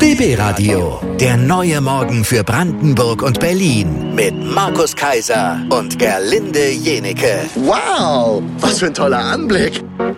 BB Radio, der neue Morgen für Brandenburg und Berlin mit Markus Kaiser und Gerlinde Jenecke. Wow, was für ein toller Anblick.